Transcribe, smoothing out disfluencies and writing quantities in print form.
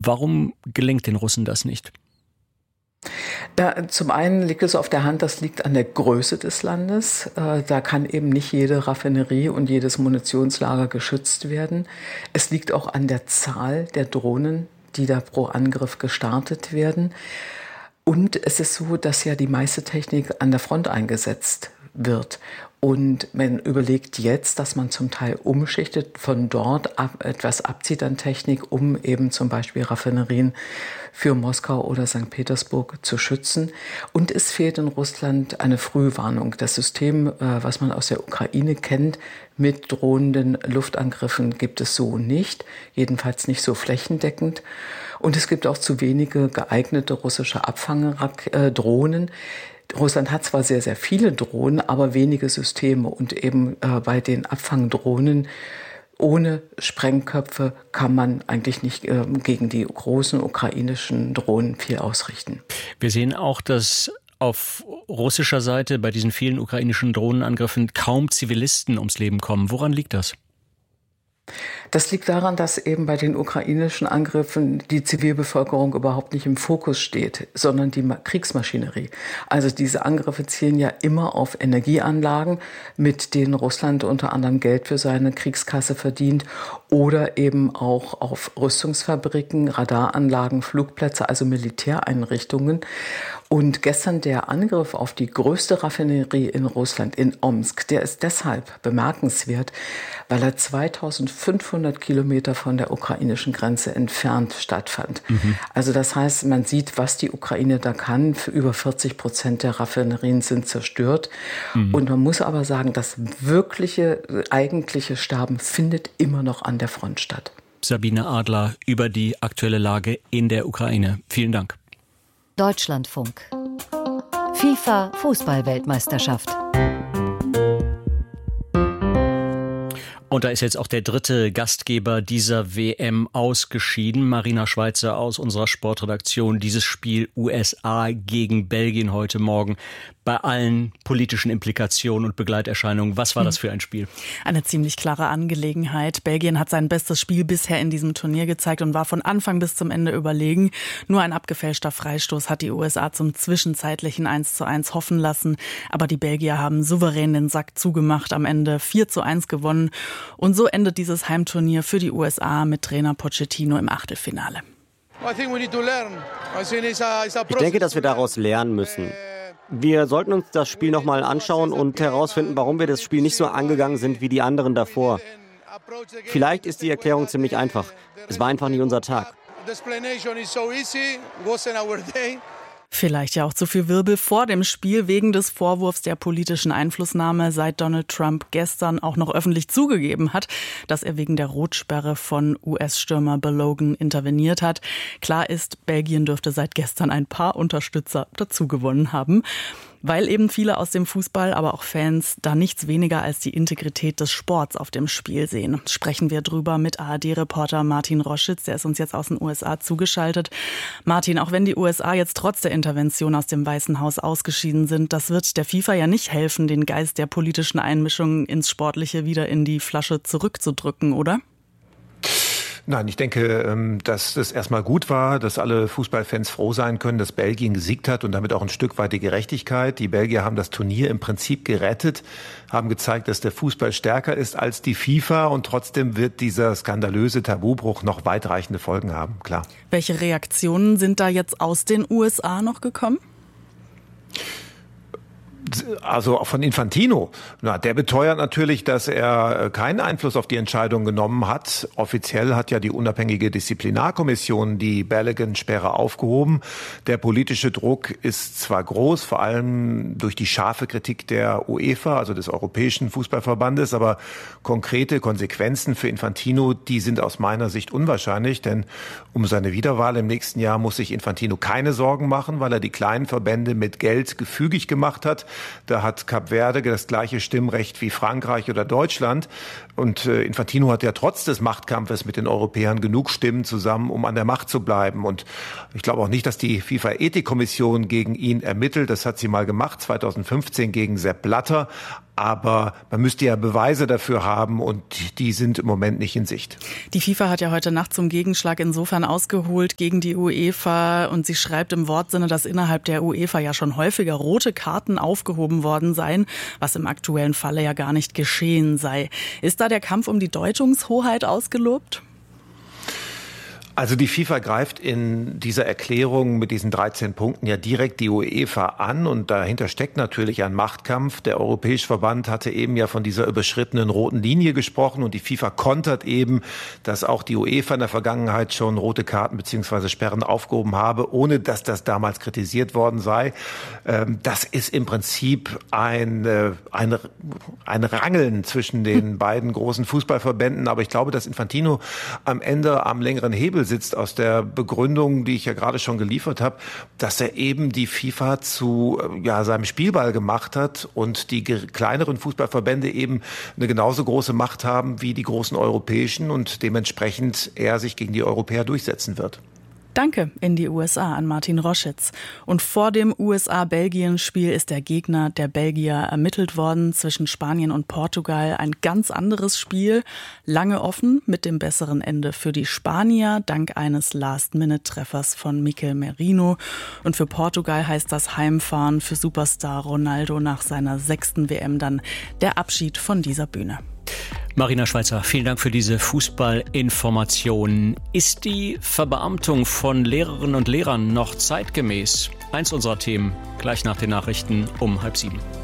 Warum gelingt den Russen das nicht? Ja, zum einen liegt es auf der Hand, das liegt an der Größe des Landes. Da kann eben nicht jede Raffinerie und jedes Munitionslager geschützt werden. Es liegt auch an der Zahl der Drohnen, die da pro Angriff gestartet werden. Und es ist so, dass ja die meiste Technik an der Front eingesetzt wird. Und man überlegt jetzt, dass man zum Teil umschichtet, von dort etwas abzieht an Technik, um eben zum Beispiel Raffinerien für Moskau oder St. Petersburg zu schützen. Und es fehlt in Russland eine Frühwarnung. Das System, was man aus der Ukraine kennt, mit drohenden Luftangriffen gibt es so nicht, jedenfalls nicht so flächendeckend. Und es gibt auch zu wenige geeignete russische Abfangdrohnen. Russland hat zwar sehr, sehr viele Drohnen, aber wenige Systeme. Und eben bei den Abfangdrohnen ohne Sprengköpfe kann man eigentlich nicht gegen die großen ukrainischen Drohnen viel ausrichten. Wir sehen auch, dass auf russischer Seite bei diesen vielen ukrainischen Drohnenangriffen kaum Zivilisten ums Leben kommen. Woran liegt das? Das liegt daran, dass eben bei den ukrainischen Angriffen die Zivilbevölkerung überhaupt nicht im Fokus steht, sondern die Kriegsmaschinerie. Also diese Angriffe zielen ja immer auf Energieanlagen, mit denen Russland unter anderem Geld für seine Kriegskasse verdient, oder eben auch auf Rüstungsfabriken, Radaranlagen, Flugplätze, also Militäreinrichtungen. Und gestern der Angriff auf die größte Raffinerie in Russland, in Omsk, der ist deshalb bemerkenswert, weil er 2500 Kilometer von der ukrainischen Grenze entfernt stattfand. Also das heißt, man sieht, was die Ukraine da kann. Für über 40% der Raffinerien sind zerstört. Und man muss aber sagen, das eigentliche Sterben findet immer noch an der Front statt. Sabine Adler über die aktuelle Lage in der Ukraine. Vielen Dank. Deutschlandfunk. FIFA Fußball-Weltmeisterschaft. Und da ist jetzt auch der dritte Gastgeber dieser WM ausgeschieden. Marina Schweizer aus unserer Sportredaktion. Dieses Spiel USA gegen Belgien heute Morgen. Bei allen politischen Implikationen und Begleiterscheinungen. Was war das für ein Spiel? Eine ziemlich klare Angelegenheit. Belgien hat sein bestes Spiel bisher in diesem Turnier gezeigt und war von Anfang bis zum Ende überlegen. Nur ein abgefälschter Freistoß hat die USA zum zwischenzeitlichen 1:1 hoffen lassen. Aber die Belgier haben souverän den Sack zugemacht, am Ende 4:1 gewonnen. Und so endet dieses Heimturnier für die USA mit Trainer Pochettino im Achtelfinale. Ich denke, dass wir daraus lernen müssen. Wir sollten uns das Spiel nochmal anschauen und herausfinden, warum wir das Spiel nicht so angegangen sind wie die anderen davor. Vielleicht ist die Erklärung ziemlich einfach. Es war einfach nicht unser Tag. Vielleicht ja auch zu viel Wirbel vor dem Spiel wegen des Vorwurfs der politischen Einflussnahme, seit Donald Trump gestern auch noch öffentlich zugegeben hat, dass er wegen der Rotsperre von US-Stürmer Balogun interveniert hat. Klar ist, Belgien dürfte seit gestern ein paar Unterstützer dazugewonnen haben, weil eben viele aus dem Fußball, aber auch Fans, da nichts weniger als die Integrität des Sports auf dem Spiel sehen. Sprechen wir drüber mit ARD-Reporter Martin Roschitz, der ist uns jetzt aus den USA zugeschaltet. Martin, auch wenn die USA jetzt trotz der Intervention aus dem Weißen Haus ausgeschieden sind, das wird der FIFA ja nicht helfen, den Geist der politischen Einmischung ins Sportliche wieder in die Flasche zurückzudrücken, oder? Nein, ich denke, dass es erstmal gut war, dass alle Fußballfans froh sein können, dass Belgien gesiegt hat und damit auch ein Stück weit die Gerechtigkeit. Die Belgier haben das Turnier im Prinzip gerettet, haben gezeigt, dass der Fußball stärker ist als die FIFA und trotzdem wird dieser skandalöse Tabubruch noch weitreichende Folgen haben, klar. Welche Reaktionen sind da jetzt aus den USA noch gekommen? Also von Infantino, der beteuert natürlich, dass er keinen Einfluss auf die Entscheidung genommen hat. Offiziell hat ja die unabhängige Disziplinarkommission die Balogun-Sperre aufgehoben. Der politische Druck ist zwar groß, vor allem durch die scharfe Kritik der UEFA, also des Europäischen Fußballverbandes, aber konkrete Konsequenzen für Infantino, die sind aus meiner Sicht unwahrscheinlich, denn um seine Wiederwahl im nächsten Jahr muss sich Infantino keine Sorgen machen, weil er die kleinen Verbände mit Geld gefügig gemacht hat. Da hat Kap Verde das gleiche Stimmrecht wie Frankreich oder Deutschland. Und Infantino hat ja trotz des Machtkampfes mit den Europäern genug Stimmen zusammen, um an der Macht zu bleiben. Und ich glaube auch nicht, dass die FIFA-Ethikkommission gegen ihn ermittelt. Das hat sie mal gemacht, 2015 gegen Sepp Blatter. Aber man müsste ja Beweise dafür haben und die sind im Moment nicht in Sicht. Die FIFA hat ja heute Nacht zum Gegenschlag insofern ausgeholt gegen die UEFA und sie schreibt im Wortsinne, dass innerhalb der UEFA ja schon häufiger rote Karten aufgehoben worden seien, was im aktuellen Falle ja gar nicht geschehen sei. Ist da der Kampf um die Deutungshoheit ausgelobt? Also die FIFA greift in dieser Erklärung mit diesen 13 Punkten ja direkt die UEFA an und dahinter steckt natürlich ein Machtkampf. Der Europäische Verband hatte eben ja von dieser überschrittenen roten Linie gesprochen und die FIFA kontert eben, dass auch die UEFA in der Vergangenheit schon rote Karten bzw. Sperren aufgehoben habe, ohne dass das damals kritisiert worden sei. Das ist im Prinzip ein Rangeln zwischen den beiden großen Fußballverbänden, aber ich glaube, dass Infantino am Ende am längeren Hebel sitzt aus der Begründung, die ich ja gerade schon geliefert habe, dass er eben die FIFA zu seinem Spielball gemacht hat und die kleineren Fußballverbände eben eine genauso große Macht haben wie die großen europäischen und dementsprechend er sich gegen die Europäer durchsetzen wird. Danke in die USA an Martin Roschitz. Und vor dem USA-Belgien-Spiel ist der Gegner der Belgier ermittelt worden. Zwischen Spanien und Portugal ein ganz anderes Spiel. Lange offen mit dem besseren Ende für die Spanier, dank eines Last-Minute-Treffers von Mikel Merino. Und für Portugal heißt das Heimfahren für Superstar Ronaldo nach seiner 6. WM dann der Abschied von dieser Bühne. Marina Schweizer, vielen Dank für diese Fußballinformationen. Ist die Verbeamtung von Lehrerinnen und Lehrern noch zeitgemäß? Eins unserer Themen, gleich nach den Nachrichten um 6:30.